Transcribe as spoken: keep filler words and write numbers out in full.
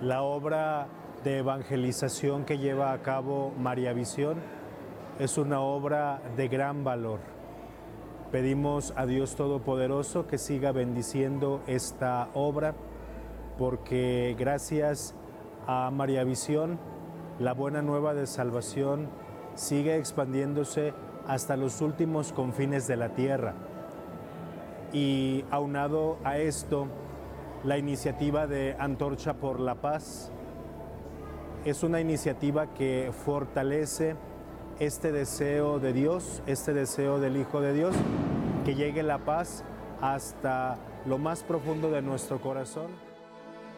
La obra de evangelización que lleva a cabo María Visión es una obra de gran valor. Pedimos a Dios Todopoderoso que siga bendiciendo esta obra, porque gracias a María Visión, la buena nueva de salvación sigue expandiéndose hasta los últimos confines de la tierra. Y aunado a esto, la iniciativa de Antorcha por la Paz es una iniciativa que fortalece este deseo de Dios, este deseo del Hijo de Dios, que llegue la paz hasta lo más profundo de nuestro corazón.